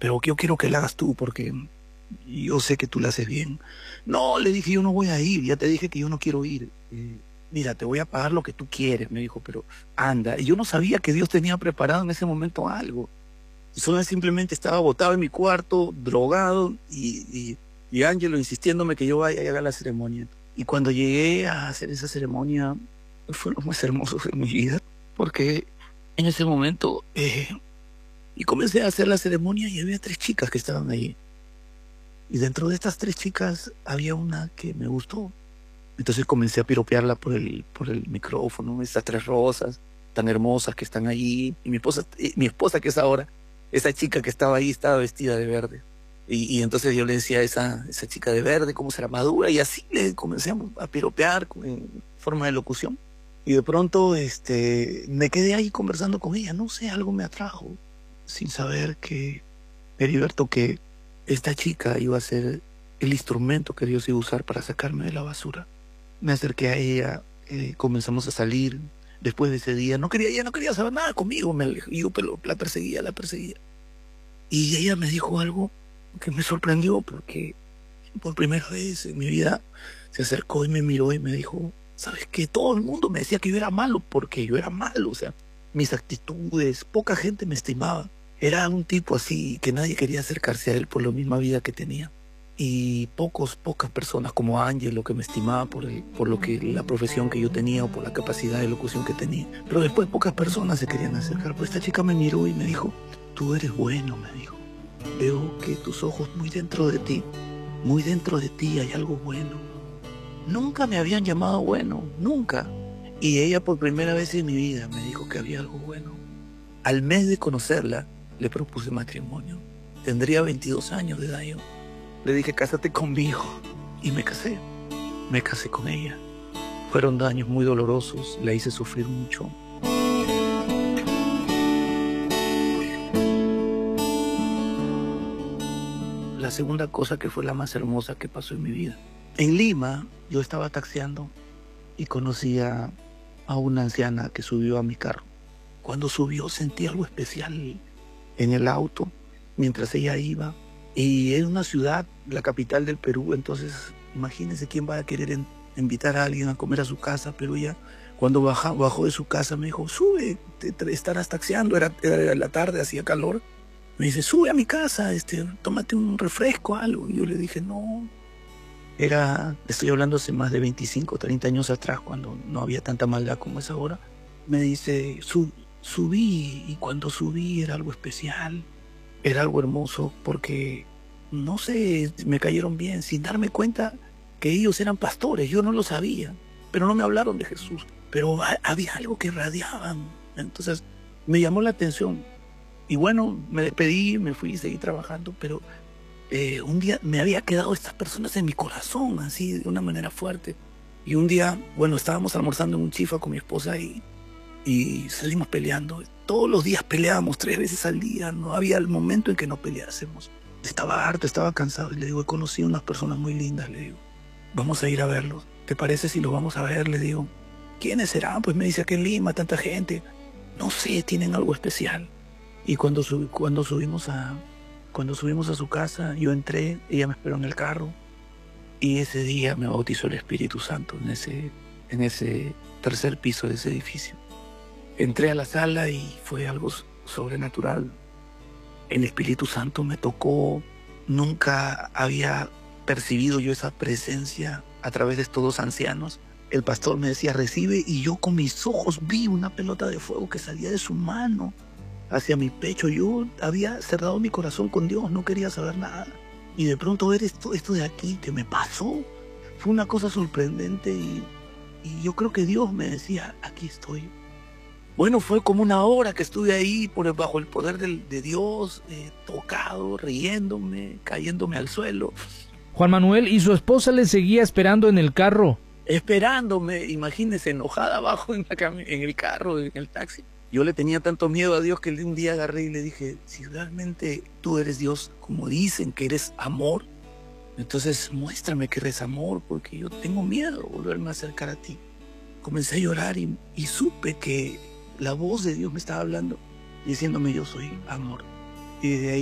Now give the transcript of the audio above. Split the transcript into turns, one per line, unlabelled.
pero yo quiero que la hagas tú porque yo sé que tú la haces bien. No, le dije, yo no voy a ir, ya te dije que yo no quiero ir. Mira, te voy a pagar lo que tú quieres, me dijo, pero anda. Y yo no sabía que Dios tenía preparado en ese momento algo. Solo simplemente estaba botado en mi cuarto, drogado, y Ángelo insistiéndome que yo vaya y haga la ceremonia. Y cuando llegué a hacer esa ceremonia, fue lo más hermoso de mi vida, porque en ese momento, y comencé a hacer la ceremonia y había 3 chicas que estaban ahí. Y dentro de estas 3 chicas había una que me gustó. Entonces comencé a piropearla por el micrófono, estas 3 rosas tan hermosas que están allí. Y mi esposa que es ahora, esa chica que estaba ahí estaba vestida de verde. Y entonces yo le decía a esa chica de verde cómo será madura, y así le comencé a piropear en forma de locución. Y de pronto me quedé ahí conversando con ella, no sé, algo me atrajo, sin saber que, Heriberto, que esta chica iba a ser el instrumento que Dios iba a usar para sacarme de la basura. Me acerqué a ella, comenzamos a salir. Después de ese día, ella no quería saber nada conmigo, pero la perseguía. Y ella me dijo algo que me sorprendió, porque por primera vez en mi vida se acercó y me miró y me dijo, ¿sabes qué? Todo el mundo me decía que yo era malo porque yo era malo, o sea, mis actitudes, poca gente me estimaba. Era un tipo así que nadie quería acercarse a él por la misma vida que tenía. Y pocas personas como Ángelo que me estimaba por la profesión que yo tenía o por la capacidad de locución que tenía. Pero después pocas personas se querían acercar. Pues esta chica me miró y me dijo, tú eres bueno, me dijo. Veo que tus ojos muy dentro de ti hay algo bueno. Nunca me habían llamado bueno, nunca. Y ella por primera vez en mi vida me dijo que había algo bueno. Al mes de conocerla, le propuse matrimonio. Tendría 22 años de edad yo. Le dije, cásate conmigo. Y me casé. Me casé con ella. Fueron años muy dolorosos. La hice sufrir mucho. La segunda cosa que fue la más hermosa que pasó en mi vida. En Lima, yo estaba taxiando y conocí a una anciana que subió a mi carro. Cuando subió sentí algo especial en el auto mientras ella iba. Y es una ciudad, la capital del Perú, entonces imagínense quién va a querer invitar a alguien a comer a su casa, pero ella cuando bajó de su casa me dijo, sube, estarás taxiando, era la tarde, hacía calor. Me dice, sube a mi casa, tómate un refresco, algo. Y yo le dije, no. Estoy hablando hace más de 25, 30 años atrás, cuando no había tanta maldad como es ahora. Me dice, subí, y cuando subí era algo especial. Era algo hermoso porque, no sé, me cayeron bien sin darme cuenta que ellos eran pastores. Yo no lo sabía, pero no me hablaron de Jesús. Pero había algo que irradiaban. Entonces me llamó la atención. Y bueno, me despedí, me fui y seguí trabajando, pero un día me había quedado estas personas en mi corazón, así, de una manera fuerte. Y un día, bueno, estábamos almorzando en un chifa con mi esposa y salimos peleando. Todos los días peleábamos 3 veces al día. No había el momento en que no peleásemos. Estaba harto, estaba cansado. Y le digo, he conocido unas personas muy lindas, le digo. Vamos a ir a verlos. ¿Te parece si los vamos a ver? Le digo. ¿Quiénes serán? Pues me dice, aquí en Lima, tanta gente. No sé, tienen algo especial. Y cuando subimos a su casa, yo entré, ella me esperó en el carro. Y ese día me bautizó el Espíritu Santo en ese tercer piso de ese edificio. Entré a la sala y fue algo sobrenatural. El Espíritu Santo me tocó. Nunca había percibido yo esa presencia a través de estos 2 ancianos. El pastor me decía, recibe, y yo con mis ojos vi una pelota de fuego que salía de su mano hacia mi pecho. Yo había cerrado mi corazón con Dios, no quería saber nada. Y de pronto ver esto de aquí que me pasó, fue una cosa sorprendente y yo creo que Dios me decía, aquí estoy. Bueno, fue como una hora que estuve ahí bajo el poder de Dios, tocado, riéndome, cayéndome al suelo.
Juan Manuel, y su esposa le seguía esperando en el carro.
Esperándome, imagínese, enojada abajo en el carro, en el taxi. Yo le tenía tanto miedo a Dios que un día agarré y le dije, si realmente tú eres Dios, como dicen que eres amor, entonces muéstrame que eres amor, porque yo tengo miedo de volverme a acercar a ti. Comencé a llorar y supe que la voz de Dios me estaba hablando, diciéndome yo soy amor. Y de ahí